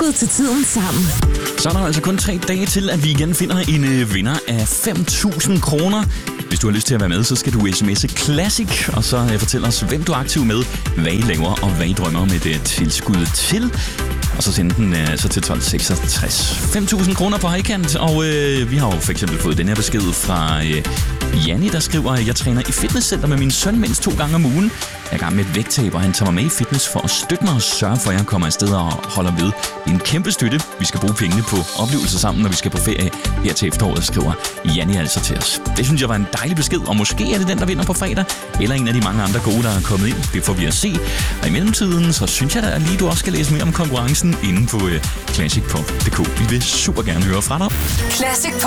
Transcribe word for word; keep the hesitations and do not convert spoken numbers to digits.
Tilskud til tiden sammen. Så er der altså kun tre dage til, at vi igen finder en øh, vinder af fem tusind kroner. Hvis du har lyst til at være med, så skal du sms'e Classic, og så øh, fortælle os, hvem du er aktiv med, hvad I laver og hvad I drømmer om et øh, tilskud til. Og så sende den øh, så til tolv seksogtres. fem tusind kroner på højkant, og øh, vi har jo for eksempel fået den her besked fra øh, Janni, der skriver, jeg træner i fitnesscenter med min søn mindst to gange om ugen. Jeg er i gang med et vægttab, og han tager mig med i fitness for at støtte mig og sørge for, at jeg kommer afsted og holder ved. Det er en kæmpe støtte. Vi skal bruge pengene på oplevelser sammen, når vi skal på ferie her til efteråret, skriver Janni altså til os. Det synes jeg var en dejlig besked, og måske er det den, der vinder på fredag, eller en af de mange andre gode, der er kommet ind. Det får vi at se. Og i mellemtiden, så synes jeg da lige, du også skal læse mere om konkurrencen inde på classic punktum d k. Vi vil super gerne høre fra dig. Classic